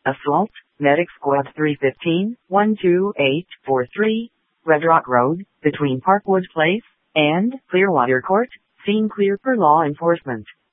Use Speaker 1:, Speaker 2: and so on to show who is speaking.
Speaker 1: Assault, Medic Squad 315, 12843, Red Rock Road, between Parkwood Place and Clearwater Court. Scene clear for law enforcement.